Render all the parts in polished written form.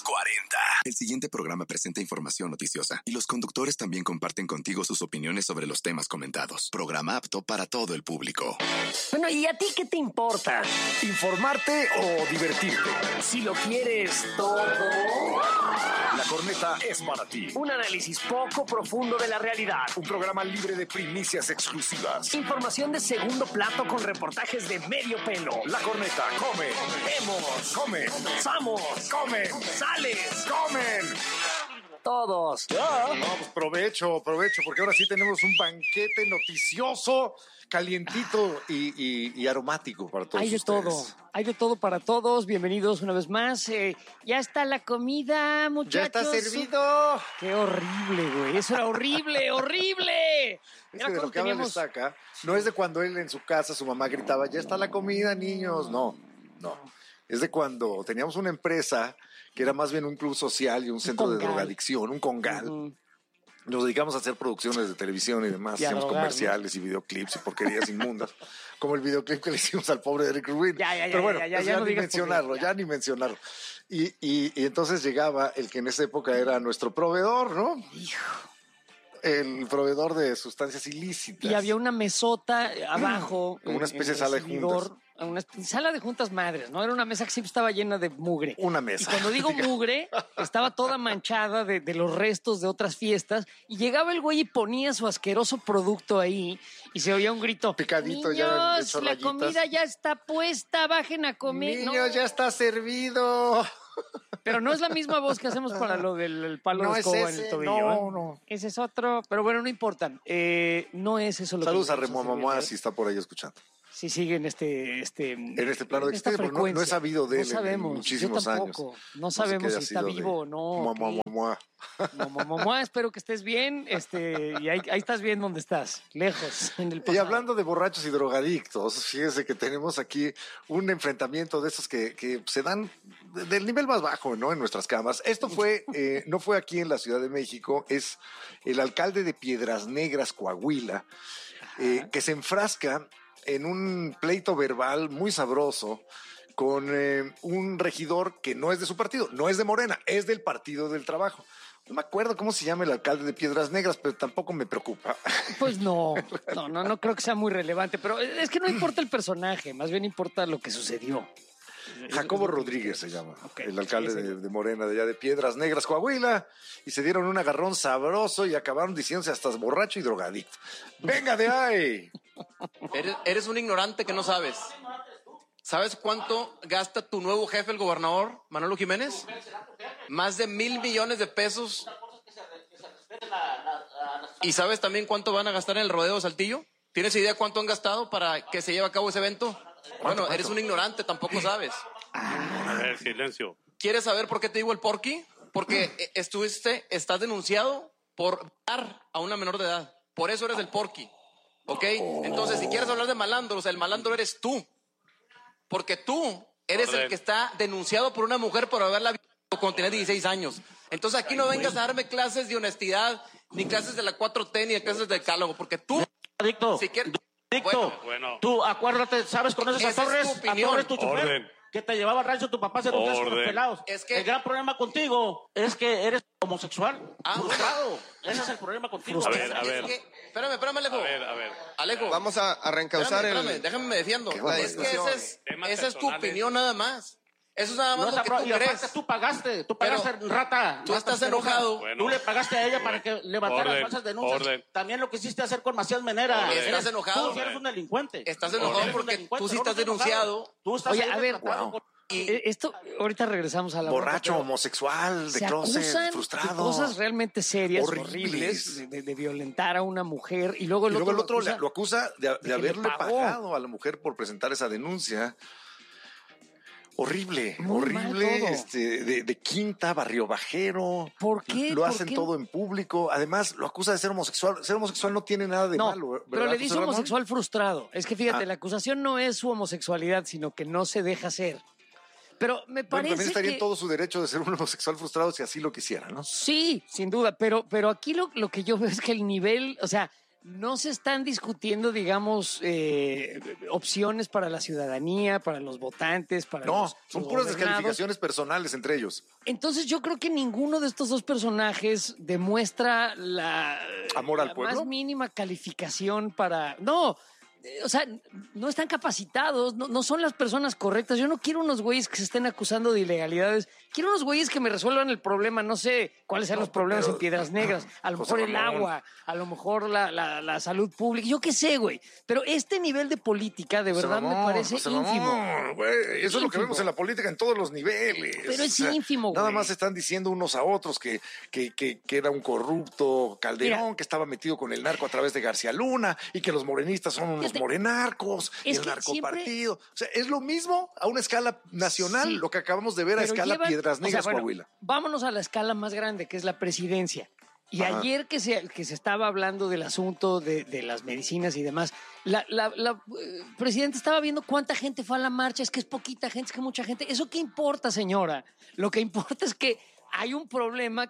40. El siguiente programa presenta información noticiosa y los conductores también comparten contigo sus opiniones sobre los temas comentados. Programa apto para todo el público. Bueno, ¿y a ti qué te importa? ¿Informarte o divertirte? Si lo quieres todo. La corneta es para ti. Un análisis poco profundo de la realidad. Un programa libre de primicias exclusivas. Información de segundo plato con reportajes de medio pelo. La corneta come. Vemos. Come. Somos. Comen. Sales. Comen. Todos. No, pues provecho, porque ahora sí tenemos un banquete noticioso, calientito y aromático para todos ustedes. Hay de todo para todos. Bienvenidos una vez más. Ya está la comida, muchachos. ¡Ya está servido! ¡Qué horrible, güey! Eso era horrible, horrible. Es que de lo que habla está acá, no es de cuando él en su casa, su mamá gritaba, ya está la comida, niños. No. Es de cuando teníamos una empresa que era más bien un club social y un centro de drogadicción, un congal. Uh-huh. Nos dedicamos a hacer producciones de televisión y demás. Hacíamos comerciales y videoclips y porquerías inmundas. Como el videoclip que le hicimos al pobre Eric Rubin. Pero bueno, ya no ni mencionarlo. Y entonces llegaba el que en esa época era nuestro proveedor, ¿no? Hijo. El proveedor de sustancias ilícitas. Y había una mesota abajo. Como una especie de sala de juntas. Una sala de juntas madres, ¿no? Era una mesa que siempre estaba llena de mugre. Una mesa. Y cuando digo mugre, estaba toda manchada de los restos de otras fiestas. Y llegaba el güey y ponía su asqueroso producto ahí. Y se oía un grito. Picadito. Niños, ya. La comida ya está puesta, bajen a comer. Niños, ya está servido. Pero no es la misma voz que hacemos para lo del palo de escoba en el tobillo. No. Ese es otro. Pero bueno, no importa. No es eso lo Saludos que... Saludos a Remo Mamá si está por ahí escuchando. Si sigue en este plano de existencia, porque no he sabido de él en muchísimos años. No sabemos si está vivo o no. Espero que estés bien. Y ahí estás bien donde estás, lejos, en el pasado. Y hablando de borrachos y drogadictos, fíjese que tenemos aquí un enfrentamiento de esos que se dan del nivel más bajo, ¿no? En nuestras camas. Esto fue, no fue aquí en la Ciudad de México, es el alcalde de Piedras Negras, Coahuila, que se enfrasca en un pleito verbal muy sabroso con un regidor que no es de su partido, no es de Morena, es del Partido del Trabajo. No me acuerdo cómo se llama el alcalde de Piedras Negras, pero tampoco me preocupa. Pues no creo que sea muy relevante, pero es que no importa el personaje, más bien importa lo que sucedió. Jacobo Rodríguez se llama, el alcalde de Morena, de allá de Piedras Negras, Coahuila, y se dieron un agarrón sabroso y acabaron diciéndose hasta borracho y drogadicto. ¡Venga de ahí! Eres un ignorante que no sabes. ¿Sabes cuánto gasta tu nuevo jefe, el gobernador Manolo Jiménez? Más de 1,000 millones de pesos. ¿Y sabes también cuánto van a gastar en el rodeo de Saltillo? ¿Tienes idea cuánto han gastado para que se lleve a cabo ese evento? Bueno, eres un ignorante, tampoco sabes. A ver, silencio. ¿Quieres saber por qué te digo el porqui? Porque estás denunciado por dar a una menor de edad. Por eso eres el porqui. ¿Ok? Entonces, si quieres hablar de malandros, el malandro eres tú. Porque tú eres el que está denunciado por una mujer por haberla visto cuando tenía 16 años. Entonces, aquí no vengas a darme clases de honestidad, ni clases de la 4T, ni clases de decálogo, porque tú... Adicto. Si quieres... Bueno. Tú acuérdate, ¿sabes? ¿Conoces a Torres? A Torres, tu chofer, que te llevaba al rancho tu papá, se rompía con los pelados. Es que... El gran problema contigo es que eres homosexual. Frustrado. Bueno. Ese es el problema contigo. A ver. Espérame, Alejo. A ver. Alejo. Vamos a reencauzar déjame me defiendo. La discusión. Esa es tu opinión nada más. Eso es nada más lo que tú crees. Tú pagaste, rata. Tú estás enojado. Bueno. Tú le pagaste a ella para que levantara las falsas denuncias. También lo quisiste hacer con Macías Menera. Estás enojado. Tú eres un delincuente. Estás enojado porque tú sí estás denunciado. Tú estás Oye, a ver, Y esto, ahorita regresamos a la... Borracho, homosexual, de closet, frustrado. De cosas realmente serias, horribles, horribles de violentar a una mujer. Y luego el otro lo acusa de haberle pagado a la mujer por presentar esa denuncia. Horrible, de quinta, barrio bajero. ¿Por qué? Lo hacen todo en público. Además, lo acusa de ser homosexual. Ser homosexual no tiene nada de malo, ¿verdad? Pero le dice homosexual frustrado. Es que fíjate, la acusación no es su homosexualidad, sino que no se deja ser. Pero me parece también estaría que... en todo su derecho de ser un homosexual frustrado si así lo quisiera, ¿no? Sí, sin duda. Pero aquí lo que yo veo es que el nivel, o sea, no se están discutiendo, digamos, opciones para la ciudadanía, para los votantes, para No, los son puras gobernados. descalificaciones personales entre ellos. Entonces yo creo que ninguno de estos dos personajes demuestra la ¿Amor al la pueblo? más mínima calificación para... No, o sea, no están capacitados, no son las personas correctas. Yo no quiero unos güeyes que se estén acusando de ilegalidades. Quiero unos güeyes que me resuelvan el problema. No sé cuáles sean los problemas en Piedras Negras. A lo José mejor el Ramón. agua, a lo mejor la salud pública. Yo qué sé, güey. Pero este nivel de política de verdad me parece ínfimo. Güey, eso es lo que Ínfimo. vemos en la política en todos los niveles. Pero es ínfimo, Nada güey. más están diciendo unos a otros que era un corrupto Calderón, Mira. que estaba metido con el narco a través de García Luna y que los morenistas son unos Fíjate, morenarcos y es el que narcopartido. O sea, es lo mismo a una escala nacional Sí, lo que acabamos de ver a pero escala llevan- Piedras o sea, Negras, bueno, Coahuila. Vámonos a la escala más grande, que es la presidencia. Y Ajá. ayer que se estaba hablando del asunto de las medicinas y demás, la presidenta estaba viendo cuánta gente fue a la marcha. Es que es poquita gente, es que mucha gente. ¿Eso qué importa, señora? Lo que importa es que hay un problema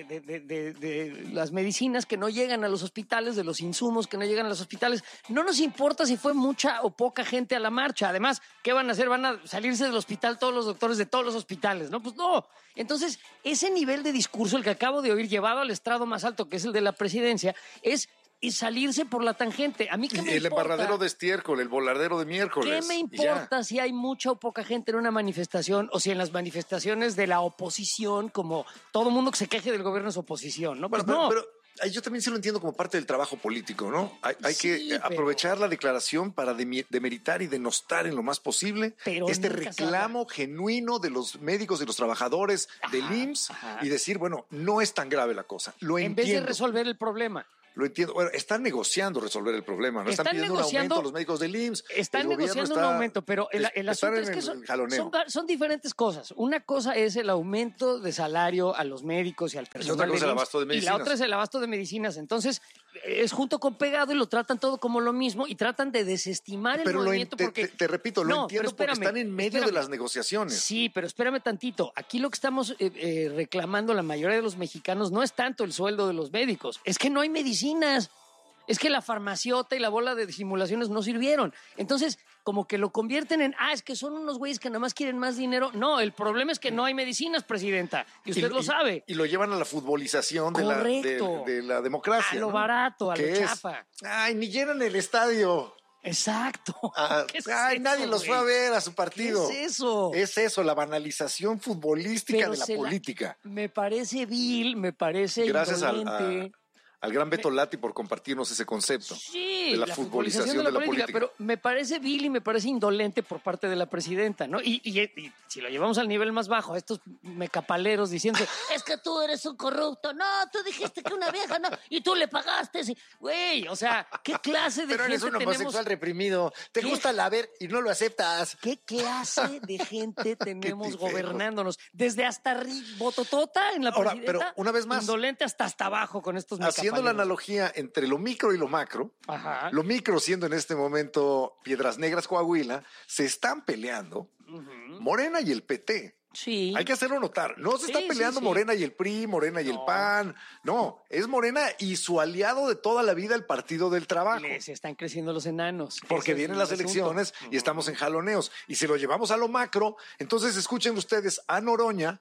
de las medicinas que no llegan a los hospitales, de los insumos que no llegan a los hospitales. No nos importa si fue mucha o poca gente a la marcha. Además, ¿qué van a hacer? ¿Van a salirse del hospital todos los doctores de todos los hospitales? No, pues no. Entonces, ese nivel de discurso, el que acabo de oír, llevado al estrado más alto, que es el de la presidencia, es salirse por la tangente. A mí qué Y me el importa. embarradero de estiércol, el voladero de miércoles. ¿Qué me y ya. importa si hay mucha o poca gente en una manifestación o si en las manifestaciones de la oposición, como todo mundo que se queje del gobierno es oposición, ¿no? Bueno, Pues no. pero yo también sí lo entiendo como parte del trabajo político, ¿no? Hay Sí, que pero- aprovechar la declaración para demeritar y denostar en lo más posible Pero este nunca se reclamo genuino de los médicos y los trabajadores del IMSS ajá. y decir, bueno, no es tan grave la cosa. Lo En vez de entiendo. resolver el problema. Lo entiendo. Bueno, están negociando resolver el problema, ¿no? Están Están pidiendo negociando- un aumento a los médicos del IMSS. Están El gobierno negociando un está- aumento, pero el están asunto en es que el son, jaloneo. son diferentes cosas. Una cosa es el aumento de salario a los médicos y al personal otra cosa del es el IMSS, abasto de y la medicinas. otra es el abasto de medicinas. Entonces, es junto con pegado y lo tratan todo como lo mismo y tratan de desestimar el Pero movimiento porque... te repito, lo No, entiendo pero porque espérame, están en medio de espérame. las negociaciones. Sí, pero espérame tantito. Aquí lo que estamos reclamando la mayoría de los mexicanos no es tanto el sueldo de los médicos, es que no hay medicinas. Es que la farmaciota y la bola de simulaciones no sirvieron. Entonces, como que lo convierten en, es que son unos güeyes que nada más quieren más dinero. No, el problema es que no hay medicinas, presidenta. Y usted lo sabe. Y lo llevan a la futbolización de Correcto. la democracia. A lo ¿no? barato, a lo ¿Qué es? chafa. Ay, ni llenan el estadio. Exacto. ¿Qué es Ay, eso, nadie los güey? fue a ver a su partido. ¿Qué es eso? Es eso, la banalización futbolística Pero de la se política. Me parece vil, me parece Gracias indolente. al gran Beto Lati por compartirnos ese concepto Sí, de la futbolización de la política. pero me parece vil y me parece indolente por parte de la presidenta, ¿no? Y si lo llevamos al nivel más bajo, a estos mecapaleros diciendo, es que tú eres un corrupto, no, tú dijiste que una vieja, no, y tú le pagaste, sí. Güey, o sea, ¿qué clase de Pero eres gente un homosexual tenemos? reprimido. Te ¿Qué? gusta la ver y no lo aceptas. ¿Qué clase de gente tenemos tipejos. gobernándonos? Desde hasta Bototota en la Ahora, presidenta, pero una vez más, indolente hasta abajo con estos Haciendo la mecapaleros. analogía entre lo micro y lo macro, Ajá. lo micro siendo en este momento Piedras Negras, Coahuila, se están peleando Morena y el PT. Sí. Hay que hacerlo notar. No se está Sí, peleando sí, sí. Morena y el PRI, Morena y el PAN. No, es Morena y su aliado de toda la vida, el Partido del Trabajo. Les están creciendo los enanos. Porque Ese es vienen el las asunto. elecciones y estamos en jaloneos. Y si lo llevamos a lo macro, entonces escuchen ustedes a Noroña,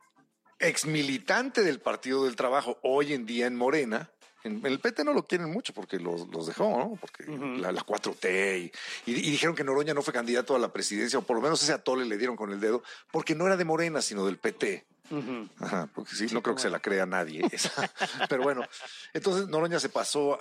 ex militante del Partido del Trabajo, hoy en día en Morena. En el PT no lo quieren mucho porque los dejó, ¿no? Porque la 4T y dijeron que Noroña no fue candidato a la presidencia, o por lo menos ese atole le dieron con el dedo, porque no era de Morena, sino del PT. Ajá, porque sí, no creo que se la crea nadie esa. Pero bueno, entonces Noroña se pasó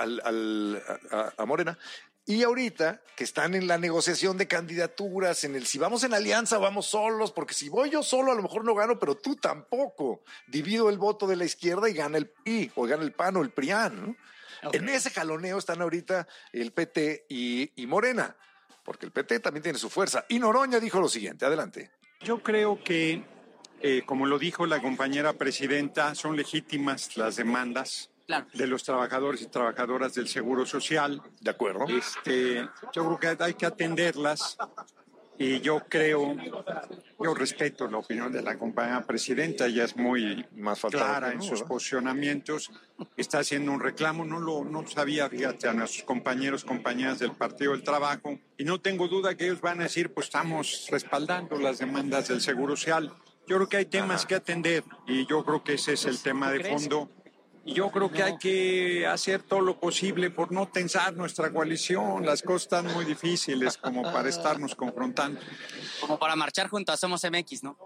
a Morena. Y ahorita que están en la negociación de candidaturas, en el si vamos en alianza o vamos solos, porque si voy yo solo a lo mejor no gano, pero tú tampoco. Divido el voto de la izquierda y gana el PRI, o gana el PAN o el PRIAN, ¿no? Okay. En ese jaloneo están ahorita el PT y Morena, porque el PT también tiene su fuerza. Y Noroña dijo lo siguiente, adelante. Yo creo que, como lo dijo la compañera presidenta, son legítimas las demandas de los trabajadores y trabajadoras del Seguro Social. De acuerdo. Yo creo que hay que atenderlas Y yo respeto la opinión de la compañera presidenta, ella es muy Más clara en sus posicionamientos, está haciendo un reclamo, no lo sabía, fíjate, a nuestros compañeras del Partido del Trabajo, y no tengo duda que ellos van a decir, pues estamos respaldando las demandas del Seguro Social. Yo creo que hay temas que atender, y yo creo que ese es el tema de fondo. Y yo creo que hay que hacer todo lo posible por no tensar nuestra coalición. Las cosas están muy difíciles como para estarnos confrontando. Como para marchar junto a Somos MX, ¿no?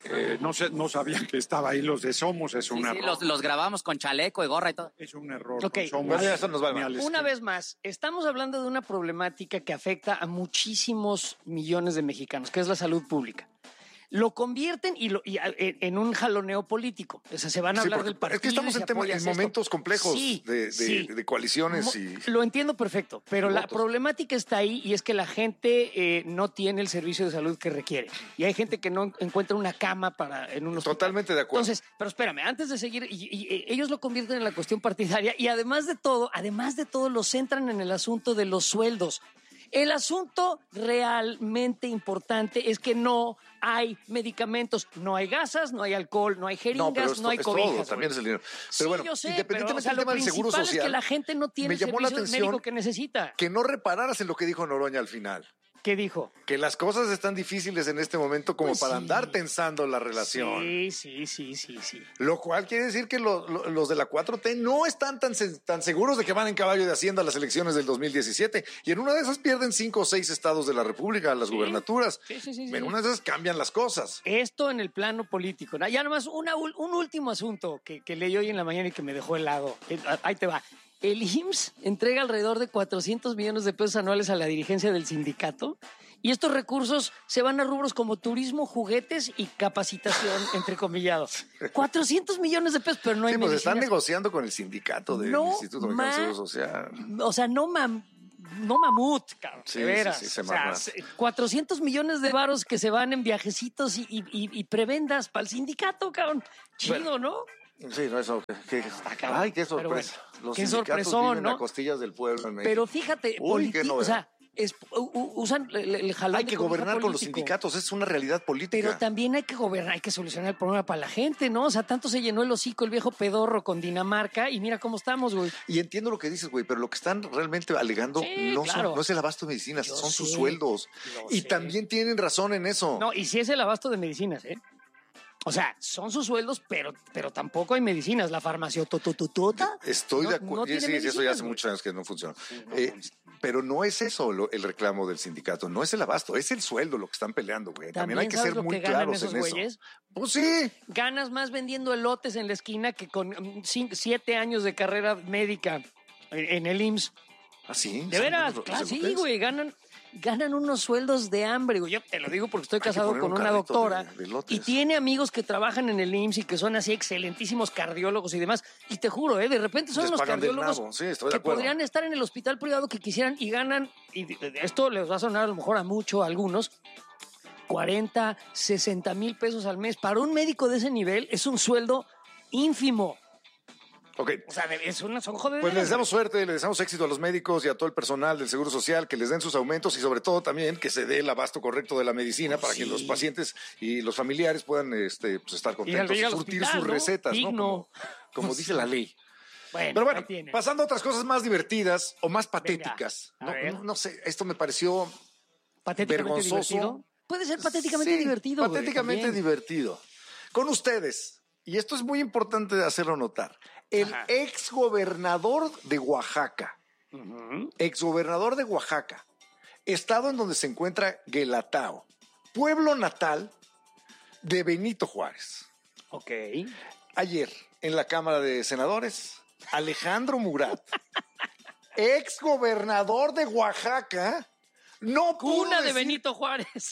No sabía que estaba ahí los de Somos, es un error. Los grabamos con chaleco y gorra y todo. Es un error. Okay. Somos, eso nos vale mal. Una vez más, estamos hablando de una problemática que afecta a muchísimos millones de mexicanos, que es la salud pública. Lo convierten en un jaloneo político. O sea, se van a hablar del partido. Es que estamos en momentos complejos de coaliciones. Lo entiendo perfecto, pero la problemática está ahí y es que la gente no tiene el servicio de salud que requiere. Y hay gente que no encuentra una cama en un hospital. Totalmente de acuerdo. Entonces, pero espérame, antes de seguir, ellos lo convierten en la cuestión partidaria y además de todo, lo centran en el asunto de los sueldos. El asunto realmente importante es que no hay medicamentos, no hay gasas, no hay alcohol, no hay jeringas, no hay cobijas. Todo, también es el dinero. Pero sí, bueno, yo sé, independientemente del tema del Seguro Social, es que la gente no tiene el servicio médico que necesita. Que no repararas en lo que dijo Noroña al final. ¿Qué dijo? Que las cosas están difíciles en este momento como para andar tensando la relación. Sí. Lo cual quiere decir que los de la 4T no están tan seguros de que van en caballo de Hacienda a las elecciones del 2017. Y en una de esas pierden 5 o 6 estados de la República, las gubernaturas. Sí. En una de esas cambian las cosas. Esto en el plano político. Ya nomás un último asunto que leí hoy en la mañana y que me dejó helado. Ahí te va. El IMSS entrega alrededor de 400 millones de pesos anuales a la dirigencia del sindicato y estos recursos se van a rubros como turismo, juguetes y capacitación, entrecomillados. 400 millones de pesos, pero no hay pues medicinas. están negociando con el sindicato del Instituto Mexicano del Seguro Social. O sea, no mamut, cabrón, sí, de veras. Sí, 400 millones de varos que se van en viajecitos y prebendas para el sindicato, cabrón. Chido, ¿no? Sí, no, eso. Ay, qué sorpresa. Bueno, los qué sindicatos sorpresón, viven ¿no? a costillas del pueblo en México. Pero fíjate, o sea, usan el jalón. Hay que gobernar con los sindicatos, es una realidad política. Pero también hay que gobernar, hay que solucionar el problema para la gente, ¿no? O sea, tanto se llenó el hocico el viejo pedorro con Dinamarca y mira cómo estamos, güey. Y entiendo lo que dices, güey, pero lo que están realmente alegando no es el abasto de medicinas, son sus sueldos. Y también tienen razón en eso. No, y sí es el abasto de medicinas, ¿eh? O sea, son sus sueldos, pero tampoco hay medicinas. La farmacéutica. Estoy de acuerdo. Sí, eso ya hace muchos años que no funciona. Pero no es eso el reclamo del sindicato, no es el abasto, es el sueldo lo que están peleando, güey. También hay que ser muy claros en eso. Pues sí. Ganas más vendiendo elotes en la esquina que con 7 años de carrera médica en el IMSS. ¿Ah, sí? ¿De veras? Claro, sí, güey, ganan unos sueldos de hambre, güey. Yo te lo digo porque estoy casado con una doctora y tiene amigos que trabajan en el IMSS y que son así excelentísimos cardiólogos y demás. Y te juro, de repente son los cardiólogos que podrían estar en el hospital privado que quisieran y ganan, y esto les va a sonar a lo mejor a algunos, 40, 60 mil pesos al mes. Para un médico de ese nivel es un sueldo ínfimo. Ok. O sea, son jodederas. Pues les deseamos suerte, les deseamos éxito a los médicos y a todo el personal del Seguro Social, que les den sus aumentos y sobre todo también que se dé el abasto correcto de la medicina para que los pacientes y los familiares puedan pues, estar contentos y surtir sus recetas, ¿no? Como dice la ley. Pero bueno, pasando a otras cosas más divertidas o más patéticas. No sé, esto me pareció vergonzoso. ¿Divertido? Puede ser patéticamente divertido. Patéticamente divertido. Con ustedes, y esto es muy importante hacerlo notar, el exgobernador de Oaxaca, exgobernador de Oaxaca, estado en donde se encuentra Guelatao, pueblo natal de Benito Juárez. Ok. Ayer, en la Cámara de Senadores, Alejandro Murat, exgobernador de Oaxaca, Cuna de Benito Juárez,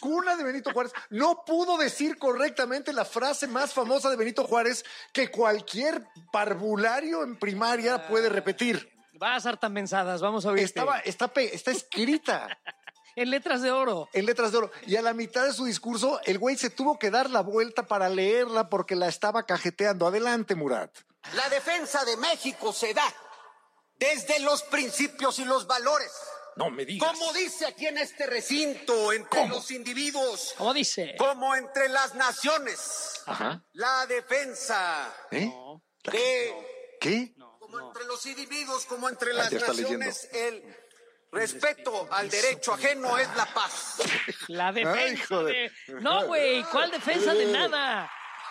no pudo decir correctamente la frase más famosa de Benito Juárez que cualquier parvulario en primaria puede repetir. Vas hartas mensadas, vamos a oír. Está escrita. En letras de oro. En letras de oro. Y a la mitad de su discurso, el güey se tuvo que dar la vuelta para leerla porque la estaba cajeteando. Adelante, Murat. La defensa de México se da desde los principios y los valores No me digas. Como dice aquí en este recinto, entre los individuos. ¿Cómo dice? Como entre las naciones. Ajá. La defensa. ¿Qué? Como entre los individuos, como entre las ya está naciones, el respeto al derecho ajeno es la paz. La defensa Ay, hijo de... No, güey, ¿cuál defensa de nada?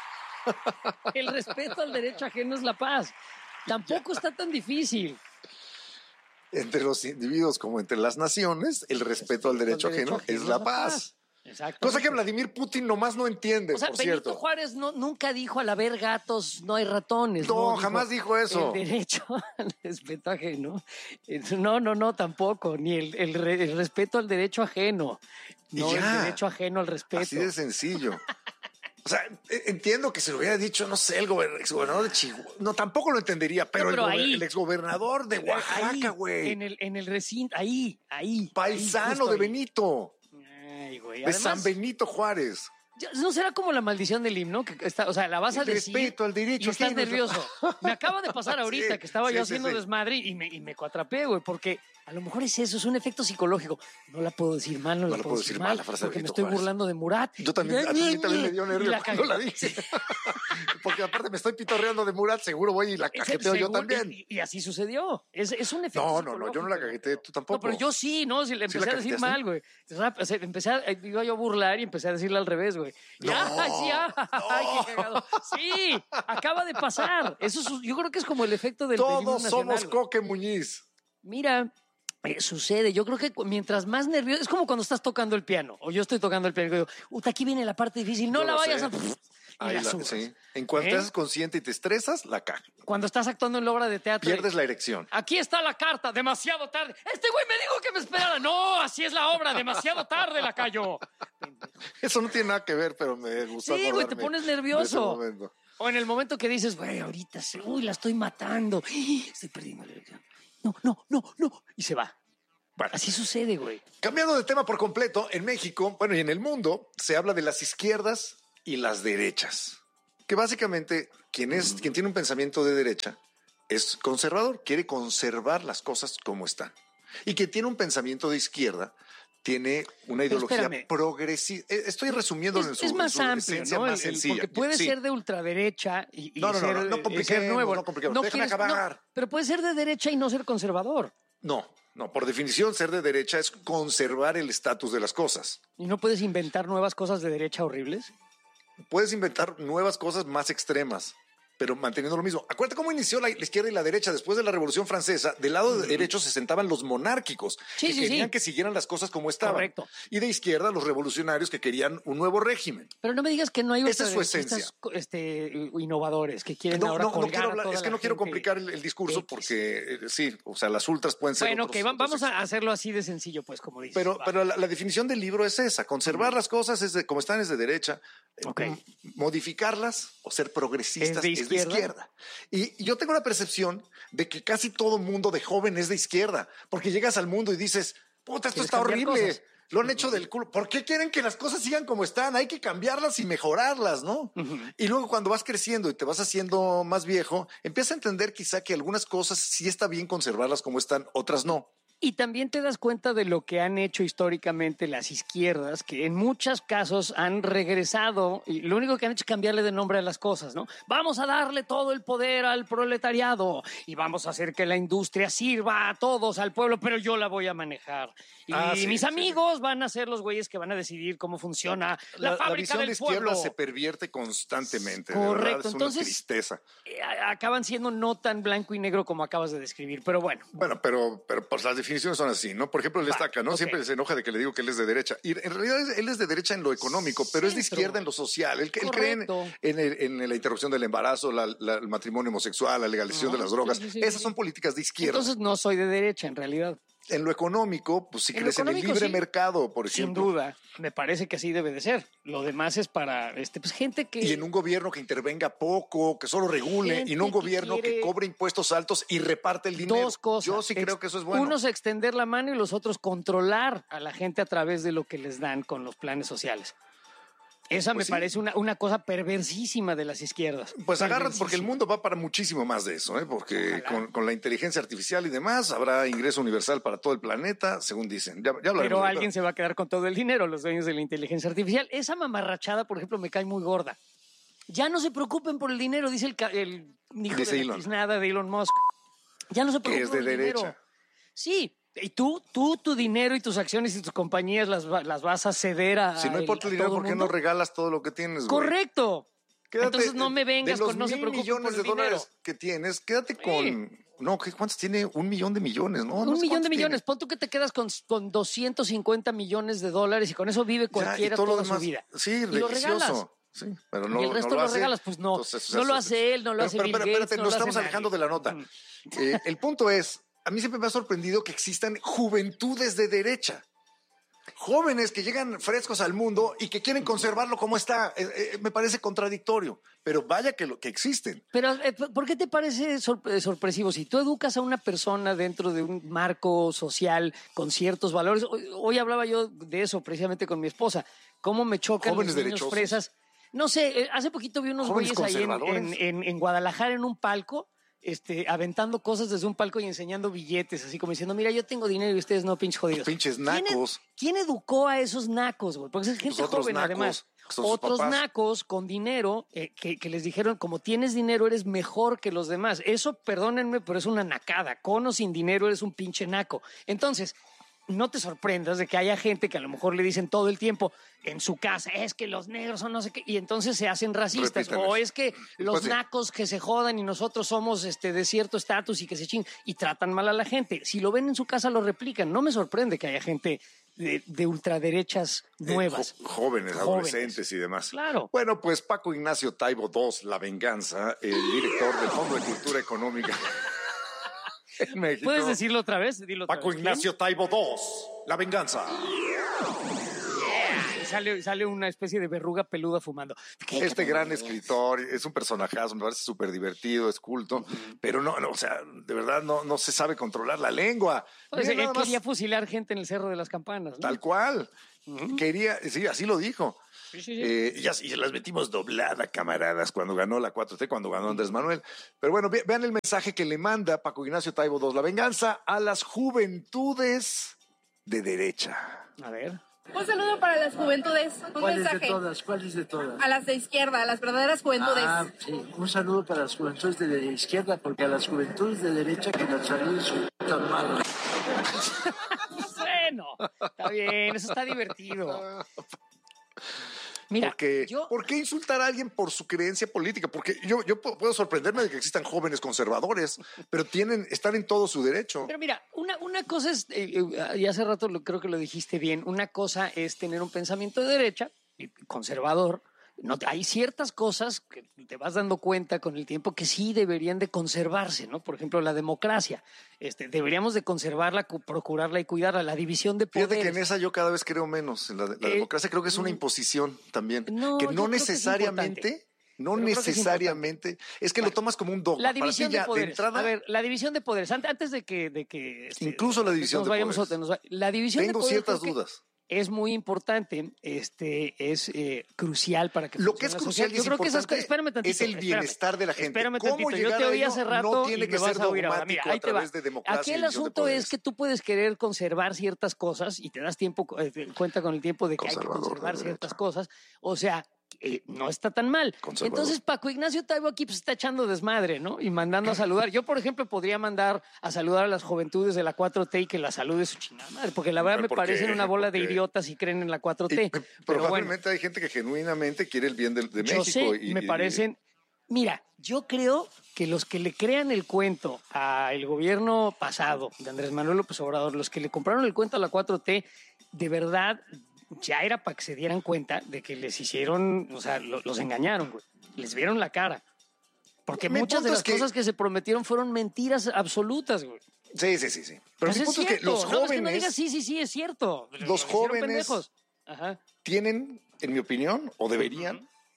El respeto al derecho ajeno es la paz. Tampoco está tan difícil. Entre los individuos como entre las naciones, el respeto al derecho ajeno es la paz. Exacto. Cosa que Vladimir Putin nomás no entiende, O sea, por Benito cierto. Juárez nunca dijo al haber gatos no hay ratones. No, jamás dijo eso. El derecho al respeto ajeno. No, tampoco. Ni el respeto al derecho ajeno. No, Y ya. el derecho ajeno al respeto. Así de sencillo. O sea, entiendo que se lo hubiera dicho, no sé, el exgobernador de Chihuahua. No, tampoco lo entendería, pero, No, pero el exgobernador de Oaxaca, güey. En el recinto, ahí. Paisano justo de ahí. Benito. Ay, güey. De Además, San Benito Juárez. ¿no será como la maldición del himno? Que está, o sea, la vas a El decir respeto al derecho y estás ajeno. nervioso. Me acaba de pasar ahorita Sí, que estaba sí, yo sí, haciendo sí. desmadre y me cuatrapé, güey, porque a lo mejor es eso, es un efecto psicológico. No la puedo decir mal, no la puedo decir mal, la frase de porque me Benito estoy Juárez. burlando de Murat. Yo también, a mí también me dio Y nervio la cuando cagué. la dije. Porque aparte me estoy pitorreando de Murat, seguro voy y la cajeteo yo Seguro, también. Y así sucedió. Es un efecto No, psicológico. yo no la cajeteé, tú tampoco. No, pero yo sí, ¿no? Si le ¿Sí empecé la a decir cajeteaste? mal, güey. O sea, iba yo a burlar y empecé a decirle al revés, güey. Ay, qué cagado. Sí, acaba de pasar. Yo creo que es como el efecto del himno Todos nacional, somos güey. Coque Muñiz. Mira, sucede. Yo creo que mientras más nervioso, es como cuando estás tocando el piano, o yo estoy tocando el piano y digo, aquí viene la parte difícil, no Yo la lo vayas sé. a... Y Ahí la subes. sí. En cuanto te haces consciente y te estresas, la cagas. Cuando estás actuando en la obra de teatro. Pierdes la erección. Aquí está la carta, demasiado tarde. Este güey me dijo que me esperara. No, así es la obra, demasiado tarde la cayó. Eso no tiene nada que ver, pero me gusta. Sí, güey, te pones nervioso. de ese momento. O en el momento que dices, güey, ahorita la estoy matando. Estoy perdiendo la elección. No. Y se va. Bueno, así sucede, güey. Cambiando de tema por completo, en México, bueno, y en el mundo, se habla de las izquierdas y las derechas. Que básicamente quien tiene un pensamiento de derecha es conservador, quiere conservar las cosas como están. Y quien tiene un pensamiento de izquierda tiene una ideología progresista. Estoy resumiendo es más amplio, ¿no? Más sencilla. Porque puede ser de ultraderecha y no ser nuevo. No compliquemos, déjame acabar. Pero puede ser de derecha y no ser conservador. No, por definición ser de derecha es conservar el estatus de las cosas. ¿Y no puedes inventar nuevas cosas de derecha horribles? Puedes inventar nuevas cosas más extremas, pero manteniendo lo mismo. Acuérdate cómo inició la izquierda y la derecha después de la Revolución Francesa. Del lado derecho se sentaban los monárquicos, que querían que siguieran las cosas como estaban. Correcto. Y de izquierda los revolucionarios que querían un nuevo régimen. Pero no me digas que no hay Esa es su esencia. Innovadores que quieren ahora colgar a toda es que la no quiero gente. complicar el discurso porque sí, o sea, las ultras pueden ser Bueno, otros, vamos a hacerlo así de sencillo, pues, como dices. Pero la definición del libro es esa. Conservar las cosas como están es de derecha. Modificarlas o ser progresistas es de izquierda. Y yo tengo la percepción de que casi todo mundo de joven es de izquierda. Porque llegas al mundo y dices, puta, esto está horrible. Cosas. Lo han hecho del culo. ¿Por qué quieren que las cosas sigan como están? Hay que cambiarlas y mejorarlas, ¿no? Y luego cuando vas creciendo y te vas haciendo más viejo, empiezas a entender quizá que algunas cosas sí está bien conservarlas como están, otras no. Y también te das cuenta de lo que han hecho históricamente las izquierdas, que en muchos casos han regresado y lo único que han hecho es cambiarle de nombre a las cosas, ¿no? Vamos a darle todo el poder al proletariado y vamos a hacer que la industria sirva a todos, al pueblo, pero yo la voy a manejar. Y mis amigos van a ser los güeyes que van a decidir cómo funciona la fábrica visión del de izquierda pueblo. se pervierte constantemente. Correcto, de verdad, es entonces una tristeza. Acaban siendo no tan blanco y negro como acabas de describir, pero bueno. Bueno, pero pues las definiciones son así, ¿no? Por ejemplo, él destaca, ¿no? Siempre se enoja de que le digo que él es de derecha. Y en realidad él es de derecha en lo económico, pero es de izquierda en lo social. Él cree en la interrupción del embarazo, el matrimonio homosexual, la legalización de las drogas. Esas son políticas de izquierda. Entonces no soy de derecha, en realidad. En lo económico, pues sí crees en el libre mercado, por ejemplo. Sin duda, me parece que así debe de ser. Lo demás es para pues, gente que... Y en un gobierno que intervenga poco, que solo regule, y no un gobierno que cobre impuestos altos y reparte el dinero. Dos cosas. Yo sí creo que eso es bueno. Unos extender la mano y los otros controlar a la gente a través de lo que les dan con los planes sociales. Esa Pues me parece una cosa perversísima de las izquierdas. Pues agarran, porque el mundo va para muchísimo más de eso, porque con la inteligencia artificial y demás habrá ingreso universal para todo el planeta, según dicen. Ya hablaremos. Pero alguien se va a quedar con todo el dinero, los dueños de la inteligencia artificial. Esa mamarrachada, por ejemplo, me cae muy gorda. Ya no se preocupen por el dinero, dice el hijo Dice de la Elon. tiznada de Elon Musk. Ya no se preocupen Que es por de el derecha. dinero. Sí, y tú, tu dinero y tus acciones y tus compañías las vas a ceder a Si no importa el dinero, ¿por qué no regalas todo lo que tienes, güey? Correcto. Quédate, Entonces no me vengas de los con no se preocupen por millones el de dólares dinero. que tienes, quédate con... No, ¿cuántos tiene? 1 millón de millones, ¿no? Un millón de millones. Pon tú que te quedas con 250 millones de dólares y con eso vive cualquiera toda su vida. Sí, y lo regalas. religioso. Sí, pero no, y el resto no lo hace. regalas, pues no. Entonces, no lo hace él, no lo hace Bill Gates, espérate, no nos lo hace estamos nadie. alejando de la nota. El punto es, a mí siempre me ha sorprendido que existan juventudes de derecha. Jóvenes que llegan frescos al mundo y que quieren conservarlo como está. Me parece contradictorio, pero vaya que existen. Pero, ¿por qué te parece sorpresivo? Si tú educas a una persona dentro de un marco social con ciertos valores, hoy hablaba yo de eso precisamente con mi esposa, cómo me chocan Jóvenes los niños derechosos. fresas. No sé, hace poquito vi unos Jóvenes güeyes ahí conservadores. en Guadalajara en un palco, aventando cosas desde un palco y enseñando billetes, así como diciendo, mira, yo tengo dinero y ustedes no, pinches jodidos. Pinches nacos. ¿Quién educó a esos nacos, güey? Porque es gente otros joven, nacos, además. son sus Otros papás. nacos con dinero que les dijeron, como tienes dinero, eres mejor que los demás. Eso, perdónenme, pero es una nacada. Con o sin dinero eres un pinche naco. Entonces, no te sorprendas de que haya gente que a lo mejor le dicen todo el tiempo en su casa, es que los negros son no sé qué, y entonces se hacen racistas. Repítales. O es que los Pues sí. nacos que se jodan y nosotros somos de cierto estatus y que se chingan y tratan mal a la gente. Si lo ven en su casa, lo replican. No me sorprende que haya gente de ultraderechas nuevas. Jóvenes, adolescentes y demás. Claro. Bueno, pues Paco Ignacio Taibo II, La Venganza, el director del Fondo de Cultura Económica en México. ¿Puedes decirlo otra vez? Dilo otra Paco vez. Ignacio Taibo II, La Venganza. Y sale una especie de verruga peluda fumando. Este gran escritor es un personajazo, me parece súper divertido, es culto, pero no, o sea, de verdad no se sabe controlar la lengua. Pues, Miren él nada más, quería fusilar gente en el Cerro de las Campanas, ¿no? tal cual. Quería, sí, así lo dijo. Sí. Y se las metimos doblada, camaradas, cuando ganó la 4T, cuando ganó Andrés Manuel. Pero bueno, vean el mensaje que le manda Paco Ignacio Taibo II, La Venganza, a las juventudes de derecha. A ver. Un saludo para las juventudes. Un mensaje. ¿Cuáles de todas? A las de izquierda, a las verdaderas juventudes. Sí. Un saludo para las juventudes de la izquierda, porque a las juventudes de derecha que las saluden son tan malos. Bueno, está bien, eso está divertido. Mira, Porque, ¿por qué insultar a alguien por su creencia política? Porque yo puedo sorprenderme de que existan jóvenes conservadores, pero están en todo su derecho. Pero mira, una cosa es, y hace rato creo que lo dijiste bien, una cosa es tener un pensamiento de derecha, conservador. No, hay ciertas cosas que te vas dando cuenta con el tiempo que sí deberían de conservarse, ¿no? Por ejemplo, la democracia. Deberíamos de conservarla, procurarla y cuidarla. La división de poderes. Fíjate que en esa yo cada vez creo menos. En la democracia creo que es una imposición también. No, que yo no creo que es necesariamente... No Pero creo que es necesariamente. Es que lo tomas como un dogma. La división Para ti ya, de poderes. de entrada, A ver, la división de poderes. Antes de que incluso la división nos de vayamos poderes. la división Tengo de poderes ciertas creo que dudas. Es muy importante, es crucial para que Lo que es funcione la crucial sociedad. y es Yo creo que importante espérame tantito, es el bienestar de la gente. Espérame ¿Cómo tantito, yo llegar te a oí ello? hace rato No tiene y que me vas ser a oír ahora. dogmático Mira, ahí a te va. través de democracia Aquí y el división de asunto es poderes. que tú puedes querer conservar ciertas cosas y te das cuenta con el tiempo de que hay que conservar ciertas cosas. O sea, no está tan mal. Entonces Paco Ignacio Taibo aquí pues está echando desmadre, ¿no? Y mandando a saludar. Yo, por ejemplo, podría mandar a saludar a las juventudes de la 4T y que la salude su chingada madre, porque la verdad me parecen una bola de idiotas y creen en la 4T. Pero Probablemente hay gente que genuinamente quiere el bien de México. Yo sé, me parecen... Mira, yo creo que los que le crean el cuento al gobierno pasado de Andrés Manuel López Obrador, los que le compraron el cuento a la 4T, de verdad ya era para que se dieran cuenta de que les hicieron, o sea, los engañaron, güey. Les vieron la cara. Porque muchas de las cosas que se prometieron fueron mentiras absolutas, güey. Sí. Pero Pues mi punto es que los jóvenes... No, es que no digas sí, es cierto. Los jóvenes Ajá. tienen, en mi opinión, o deberían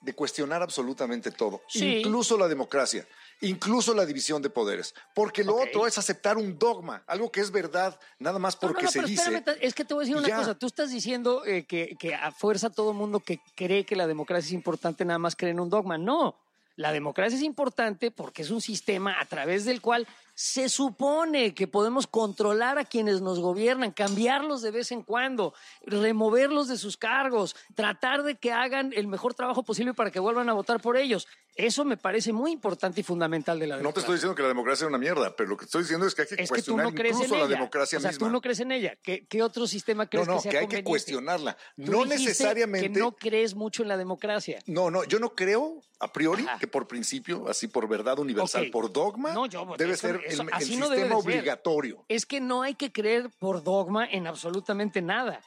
de cuestionar absolutamente todo, Sí. incluso la democracia, incluso la división de poderes, porque lo otro es aceptar un dogma, algo que es verdad, nada más porque se pero dice. espérame, es que te voy a decir y una ya. cosa. Tú estás diciendo que a fuerza todo mundo que cree que la democracia es importante nada más cree en un dogma. No, la democracia es importante porque es un sistema a través del cual se supone que podemos controlar a quienes nos gobiernan, cambiarlos de vez en cuando, removerlos de sus cargos, tratar de que hagan el mejor trabajo posible para que vuelvan a votar por ellos. Eso me parece muy importante y fundamental de la No te democracia. estoy diciendo que la democracia es una mierda, pero lo que estoy diciendo es que hay que Es que tú cuestionar no crees en incluso la ella. democracia O sea, misma. tú no crees en ella. ¿Qué otro sistema crees que sea que hay que conveniente? cuestionarla. Tú No dijiste necesariamente. que no crees mucho en la democracia. No, yo no creo a priori que por principio, así por verdad universal, Ok. por dogma, debe eso- ser eso- el así no debe sistema de ser. obligatorio. Es que no hay que creer por dogma en absolutamente nada.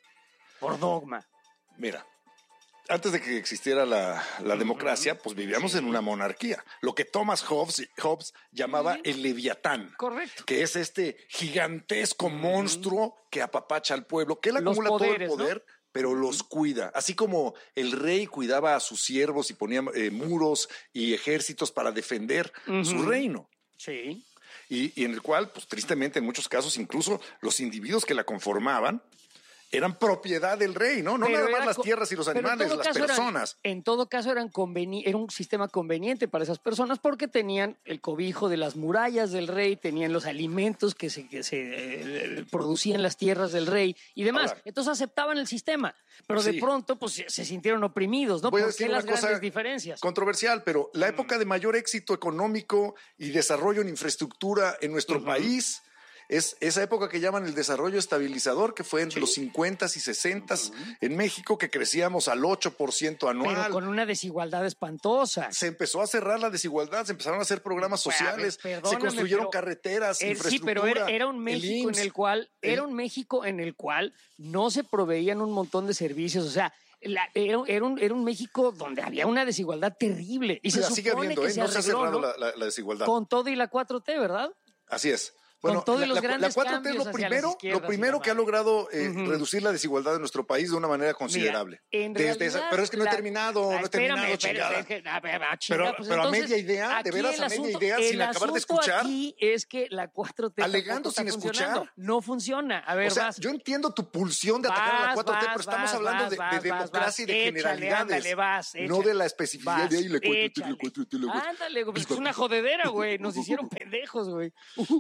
Por dogma. Mira, antes de que existiera la democracia, pues vivíamos en una monarquía. Lo que Thomas Hobbes llamaba el leviatán. Correcto. Que es este gigantesco monstruo que apapacha al pueblo, que él Los acumula poderes, todo el poder, ¿no? pero los cuida. Así como el rey cuidaba a sus siervos y ponía muros y ejércitos para defender su reino. Sí. Y en el cual, pues tristemente, en muchos casos, incluso los individuos que la conformaban eran propiedad del rey, ¿no? No Pero nada más era las co- tierras y los pero en animales, todo las caso personas. En todo caso, era un sistema conveniente para esas personas porque tenían el cobijo de las murallas del rey, tenían los alimentos que se producían en las tierras del rey y demás. Ahora, entonces aceptaban el sistema, pero de sí. pronto pues se sintieron oprimidos, ¿no? Voy a ¿Por decir qué una las cosa grandes diferencias? controversial, pero la época de mayor éxito económico y desarrollo en infraestructura en nuestro país es esa época que llaman el desarrollo estabilizador, que fue entre los 50s y 60s en México, que crecíamos al 8% anual. Pero con una desigualdad espantosa. Se empezó a cerrar la desigualdad, se empezaron a hacer programas sociales, se Perdóname, construyeron pero- carreteras, Sí, infraestructura. pero era un México IMSS, en el cual no se proveían un montón de servicios, o sea, era un México donde había una desigualdad terrible y se la sigue supone habiendo, que se no se ha arregló, cerrado ¿no? la desigualdad. Con todo y la 4T, ¿verdad? Así es. Con Bueno, todos los la grandes 4T es cambios lo hacia las primero, izquierdas y que ha la logrado reducir la desigualdad de nuestro país de una manera considerable. En Desde realidad, pero es que no he terminado, chingada. Pero a media idea, de veras a media idea, sin acabar de escuchar. Aquí es que la 4T Alegando tampoco está sin funcionando. escuchar. No funciona. A ver, O sea, vas. yo entiendo tu pulsión de atacar a la 4T, pero estamos hablando de democracia y de generalidades. Ándale, vas, no de la especificidad vas, de ahí la 4T, échale. la 4T, la 4T. Ándale, güey, pues es una jodedera, güey. Nos hicieron pendejos, güey.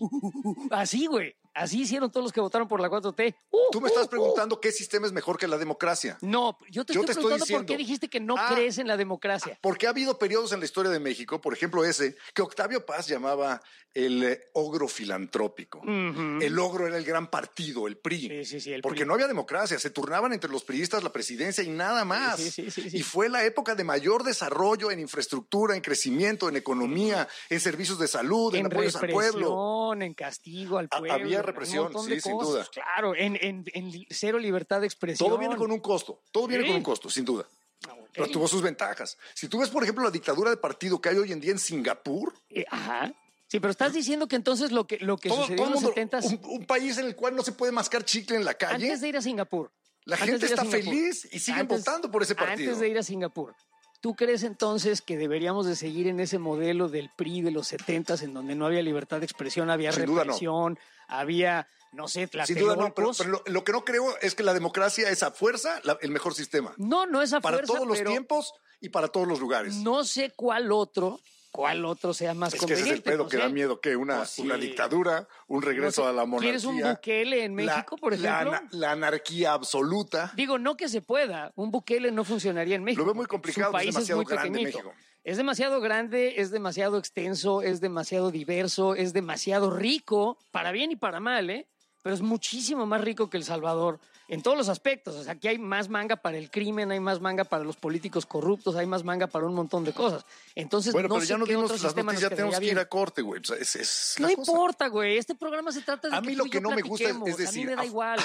Así, güey. Así hicieron todos los que votaron por la 4T. Tú me estás preguntando qué sistema es mejor que la democracia. No, yo te estoy preguntando diciendo, por qué dijiste que no crees en la democracia. Porque ha habido periodos en la historia de México, por ejemplo ese, que Octavio Paz llamaba el ogro filantrópico. El ogro era el gran partido, el PRI. Sí, el porque PRI. no había democracia, se turnaban entre los priistas la presidencia y nada más. Sí. Y fue la época de mayor desarrollo en infraestructura, en crecimiento, en economía, en servicios de salud, en apoyos al pueblo. Represión, en castigo al pueblo. Había represión, un montón de sin cosas, duda. Claro, en cero libertad de expresión. Todo viene con un costo, sin duda. Pero tuvo sus ventajas. Si tú ves, por ejemplo, la dictadura de partido que hay hoy en día en Singapur. Ajá. Sí, pero estás diciendo que entonces lo que sucedió en los 70s... Un país en el cual no se puede mascar chicle en la calle. Antes de ir a Singapur. La gente está feliz y siguen votando por ese partido. Antes de ir a Singapur. ¿Tú crees entonces que deberíamos de seguir en ese modelo del PRI de los 70s en donde no había libertad de expresión, había Sin duda represión, había, no sé, Sin duda no, pero tlatelolcos? lo que no creo es que la democracia es a fuerza el mejor sistema. No es a para fuerza, todos los pero tiempos y para todos los lugares. no sé cuál otro sea más Es que ese conveniente. es el pedo no que sé. da miedo, que una dictadura, un regreso No sé, a la monarquía. ¿Quieres un Bukele en México, por ejemplo? La anarquía absoluta. Digo, no que se pueda. Un Bukele no funcionaría en México. Lo veo muy complicado, Su país es demasiado muy grande pequeñito. México. Es demasiado grande, es demasiado extenso, es demasiado diverso, es demasiado rico, para bien y para mal, ¿eh? Pero es muchísimo más rico que El Salvador en todos los aspectos. O sea, aquí hay más manga para el crimen, hay más manga para los políticos corruptos, hay más manga para un montón de cosas. Entonces, Bueno, no pero sé ya nos qué dimos otro las sistema nos noticias, ya tenemos quedaría que ir bien. a corte, güey. O sea, es No la cosa. importa, güey. Este programa se trata de A que mí tú lo y que yo no me gusta platiquemos. es decir, a mí me da igual.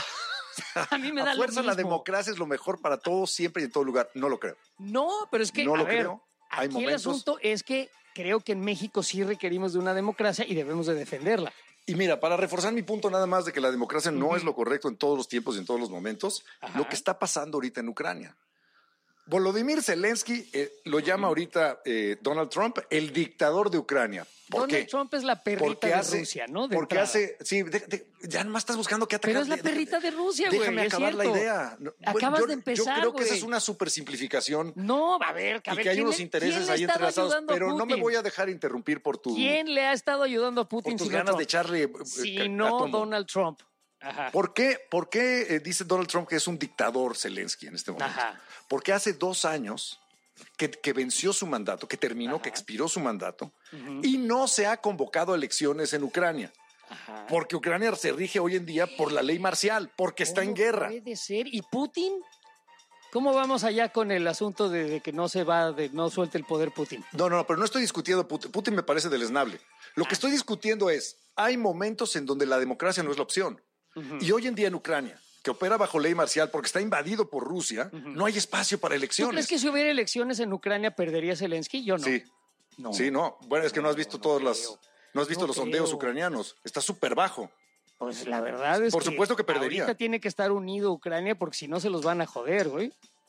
A mí me da a lo fuerza la mismo. democracia es lo mejor para todos, siempre y en todo lugar. No lo creo. No, pero es que, No a lo ver, creo. Hay aquí el momentos. asunto es que creo que en México sí requerimos de una democracia y debemos de defenderla. Y mira, para reforzar mi punto nada más de que la democracia no es lo correcto en todos los tiempos y en todos los momentos, lo que está pasando ahorita en Ucrania. Volodymyr Zelensky lo llama ahorita Donald Trump el dictador de Ucrania. ¿Por Donald qué? Trump es la perrita de Rusia, ¿no? De porque entrada. hace... Sí, ya nomás estás buscando qué atacar. Pero es la perrita de Rusia, güey. Déjame acabar la idea. Acabas de empezar, Yo creo que güey. esa es una supersimplificación. No, a ver, y que hay unos intereses ahí entrelazados. Pero no me voy a dejar interrumpir por tu... ¿Quién le ha estado ayudando a Putin? Por tus sino ganas Trump? de echarle... Si no, Donald Trump. Ajá. ¿Por qué dice Donald Trump que es un dictador Zelensky en este momento? Ajá. Porque hace 2 años que venció su mandato, que terminó, que expiró su mandato, y no se ha convocado a elecciones en Ucrania. Ajá. Porque Ucrania se rige hoy en día por la ley marcial, porque está en guerra. Puede ser. ¿Y Putin? ¿Cómo vamos allá con el asunto de que no no suelte el poder Putin? No, pero no estoy discutiendo Putin. Putin me parece deleznable. Lo que estoy discutiendo es, hay momentos en donde la democracia no es la opción. Y hoy en día en Ucrania, que opera bajo ley marcial porque está invadido por Rusia, no hay espacio para elecciones. ¿Tú crees que si hubiera elecciones en Ucrania perdería Zelensky? Yo no. Sí. No. Sí, no. Bueno, es que no has visto no has visto los sondeos ucranianos. Está súper bajo. Pues la verdad es Por supuesto que perdería. Ahorita tiene que estar unido Ucrania porque si no se los van a joder, güey.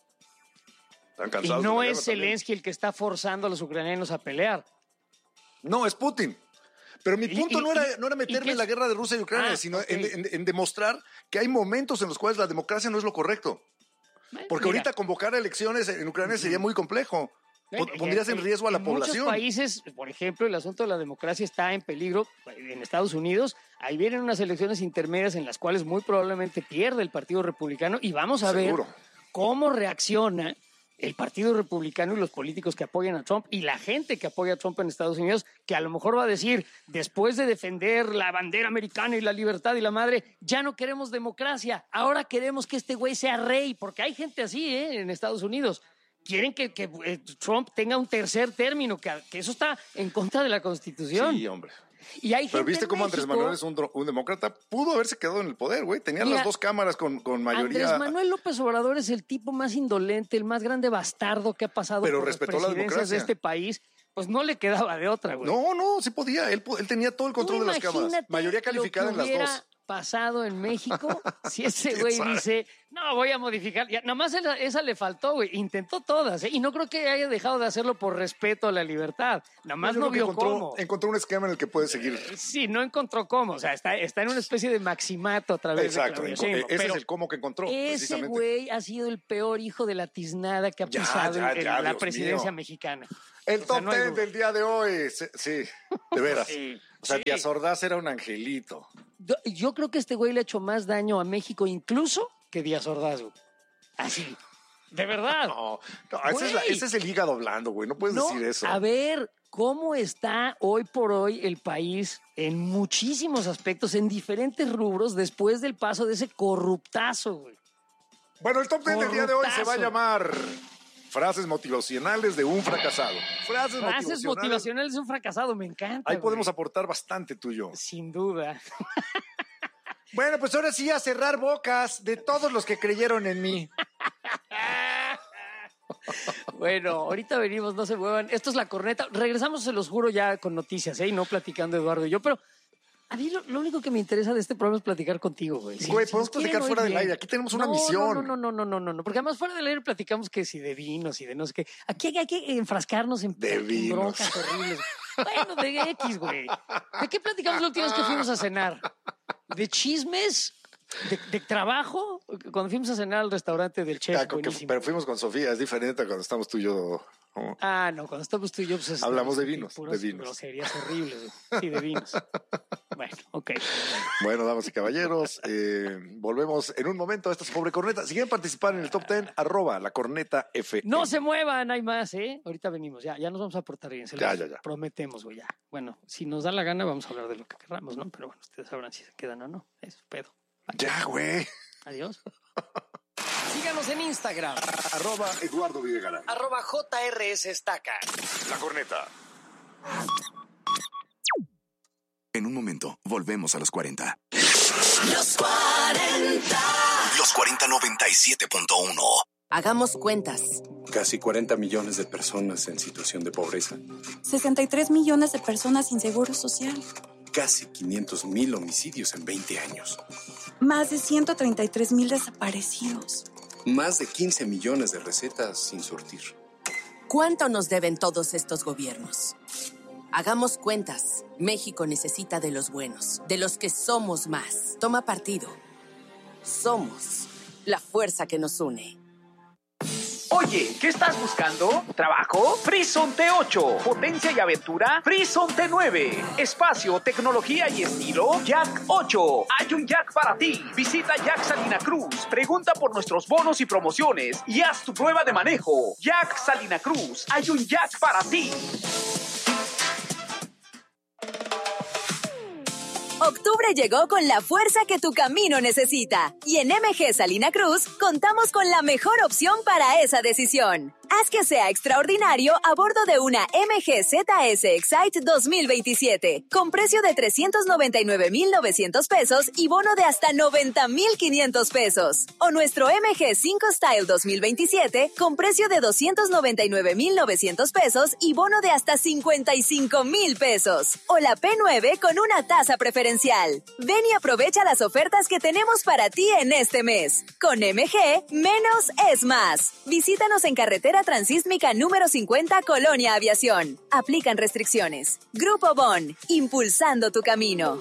Están Y cansados no de la es guerra también. Zelensky el que está forzando a los ucranianos a pelear. No, es Putin. Pero mi punto no era meterme en la guerra de Rusia y Ucrania, sino okay. en demostrar que hay momentos en los cuales la democracia no es lo correcto. Porque ahorita convocar a elecciones en Ucrania sería muy complejo. Pondrías en riesgo a la población. En muchos países, por ejemplo, el asunto de la democracia está en peligro. En Estados Unidos, ahí vienen unas elecciones intermedias en las cuales muy probablemente pierde el Partido Republicano y vamos a ver cómo reacciona el Partido Republicano y los políticos que apoyan a Trump y la gente que apoya a Trump en Estados Unidos, que a lo mejor va a decir, después de defender la bandera americana y la libertad y la madre, ya no queremos democracia, ahora queremos que este güey sea rey, porque hay gente así en Estados Unidos. Quieren que Trump tenga un tercer término, que eso está en contra de la Constitución. Sí, hombre. Y hay Pero gente viste cómo Andrés Manuel es un demócrata, pudo haberse quedado en el poder, güey. Tenían las 2 cámaras con mayoría. Andrés Manuel López Obrador es el tipo más indolente, el más grande bastardo que ha pasado por las presidencias de este país. Pues no le quedaba de otra, güey. No, sí podía. Él tenía todo el control de las cámaras. Mayoría calificada en las 2. Pasado en México, si ese güey dice, no, voy a modificar, ya, nada más esa le faltó, güey, intentó todas, y no creo que haya dejado de hacerlo por respeto a la libertad, nada más no vio cómo. Encontró un esquema en el que puede seguir. Sí, no encontró cómo, o sea, está en una especie de maximato a través de Claudia Sheinbaum. Ese es el cómo que encontró, ese güey ha sido el peor hijo de la tiznada que ha pisado en la presidencia mexicana. El top 10 del día de hoy, sí, de veras. O sea, Díaz Ordaz era un angelito. Yo creo que este güey le ha hecho más daño a México incluso que Díaz Ordaz, güey. Así. De verdad. No, ese es el hígado blando, güey. No puedes decir eso. A ver, ¿cómo está hoy por hoy el país en muchísimos aspectos, en diferentes rubros, después del paso de ese corruptazo, güey? Bueno, el top 10 del día de hoy se va a llamar Frases motivacionales de un fracasado. Frases motivacionales de un fracasado, me encanta. Ahí podemos aportar bastante tú y yo. Sin duda. Bueno, pues ahora sí a cerrar bocas de todos los que creyeron en mí. Bueno, ahorita venimos, no se muevan. Esto es La Corneta. Regresamos, se los juro, ya con noticias, y no platicando Eduardo y yo, pero a mí lo único que me interesa de este programa es platicar contigo, güey. Güey, podemos platicar fuera del aire. Aquí tenemos una misión. No. Porque además fuera del aire platicamos que si de vinos y de no sé qué. Aquí hay que enfrascarnos en broncas horribles. Bueno, de X, güey. ¿De qué platicamos la última vez que fuimos a cenar? ¿De chismes? ¿De trabajo? Cuando fuimos a cenar al restaurante del chef. Pero fuimos con Sofía, es diferente a cuando estamos tú y yo. No, cuando estamos tú y yo, pues hablamos de vinos. Puras groserías horribles. Sí, de vinos. Bueno, ok. Bueno, damas y caballeros, volvemos en un momento a esta Pobre Corneta. Si quieren participar en el top 10, @lacorneta_FM. No se muevan, hay más, ¿eh? Ahorita venimos, ya nos vamos a portar bien. Se ya. Prometemos, güey, ya. Bueno, si nos da la gana, vamos a hablar de lo que querramos, ¿no? Pero bueno, ustedes sabrán si se quedan o no. Es pedo. Ya, güey. Adiós. Síganos en Instagram. @Eduardo Videgaray. @JRS Estaca. La Corneta. En un momento, volvemos a los 40. Los 40. Los 4097.1. Hagamos cuentas. Casi 40 millones de personas en situación de pobreza. 63 millones de personas sin seguro social. Casi 500,000 homicidios en 20 años. Más de 133,000 desaparecidos. Más de 15 millones de recetas sin surtir. ¿Cuánto nos deben todos estos gobiernos? Hagamos cuentas. México necesita de los buenos, de los que somos más. Toma partido. Somos la fuerza que nos une. Oye, ¿qué estás buscando? ¿Trabajo? Frison T8. ¿Potencia y aventura? Frison T9. ¿Espacio, tecnología y estilo? Jack 8. Hay un Jack para ti. Visita Jack Salina Cruz. Pregunta por nuestros bonos y promociones y haz tu prueba de manejo. Jack Salina Cruz. Hay un Jack para ti. Octubre llegó con la fuerza que tu camino necesita. Y en MG Salina Cruz contamos con la mejor opción para esa decisión. Haz que sea extraordinario a bordo de una MG ZS Excite 2027, con precio de 399,900 pesos y bono de hasta 90,500 pesos. O nuestro MG 5 Style 2027, con precio de 299,900 pesos y bono de hasta 55,000 pesos. O la P9 con una tasa preferencial. Ven y aprovecha las ofertas que tenemos para ti en este mes. Con MG, menos es más. Visítanos en carretera Transísmica número 50, Colonia Aviación. Aplican restricciones. Grupo Bon, impulsando tu camino.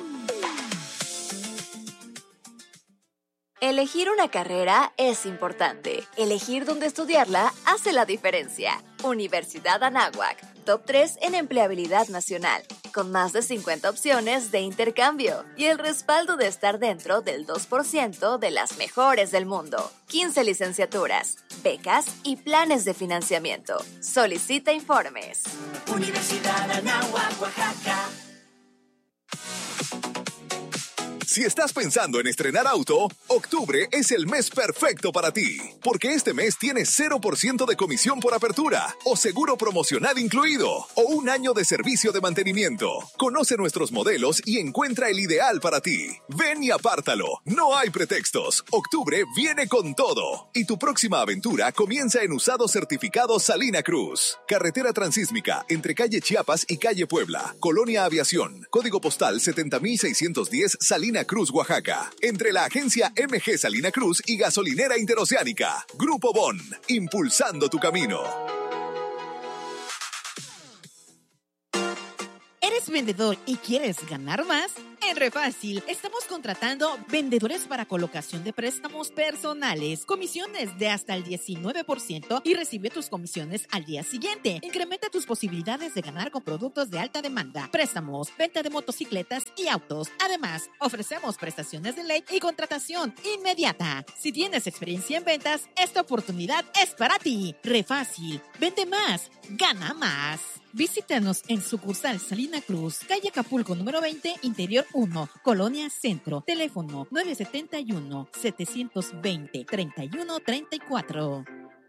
Elegir una carrera es importante. Elegir dónde estudiarla hace la diferencia. Universidad Anáhuac, top 3 en empleabilidad nacional, con más de 50 opciones de intercambio y el respaldo de estar dentro del 2% de las mejores del mundo. 15 licenciaturas, becas y planes de financiamiento. Solicita informes. Universidad Anáhuac, Oaxaca. Si estás pensando en estrenar auto, octubre es el mes perfecto para ti, porque este mes tienes 0% de comisión por apertura, o seguro promocional incluido, o un año de servicio de mantenimiento. Conoce nuestros modelos y encuentra el ideal para ti. Ven y apártalo, no hay pretextos. Octubre viene con todo, y tu próxima aventura comienza en Usados Certificados Salina Cruz. Carretera Transísmica, entre calle Chiapas y calle Puebla. Colonia Aviación, código postal 70,610 Salina Cruz, Oaxaca. Entre la agencia MG Salina Cruz y Gasolinera Interoceánica. Grupo Bon, impulsando tu camino. ¿Eres vendedor y quieres ganar más? En Refácil estamos contratando vendedores para colocación de préstamos personales, comisiones de hasta el 19% y recibe tus comisiones al día siguiente. Incrementa tus posibilidades de ganar con productos de alta demanda, préstamos, venta de motocicletas y autos. Además, ofrecemos prestaciones de ley y contratación inmediata. Si tienes experiencia en ventas, esta oportunidad es para ti. Refácil, vende más, gana más. Visítanos en sucursal Salina Cruz, calle Acapulco número 20, Interior 1, Colonia Centro. Teléfono 971-720-3134.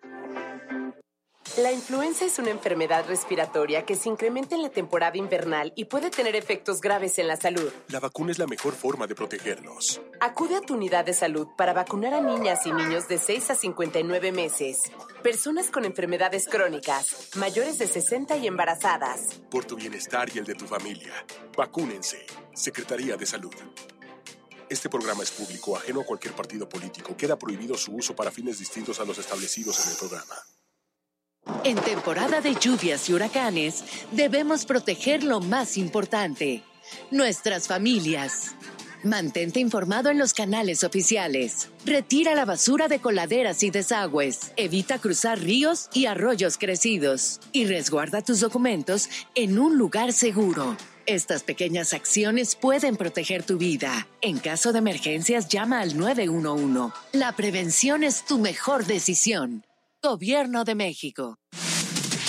La influenza es una enfermedad respiratoria que se incrementa en la temporada invernal y puede tener efectos graves en la salud. La vacuna es la mejor forma de protegernos. Acude a tu unidad de salud para vacunar a niñas y niños de 6 a 59 meses, personas con enfermedades crónicas, mayores de 60 y embarazadas. Por tu bienestar y el de tu familia, vacúnense. Secretaría de Salud. Este programa es público, ajeno a cualquier partido político. Queda prohibido su uso para fines distintos a los establecidos en el programa. En temporada de lluvias y huracanes, debemos proteger lo más importante, nuestras familias. Mantente informado en los canales oficiales. Retira la basura de coladeras y desagües. Evita cruzar ríos y arroyos crecidos. Y resguarda tus documentos en un lugar seguro. Estas pequeñas acciones pueden proteger tu vida. En caso de emergencias, llama al 911. La prevención es tu mejor decisión. Gobierno de México.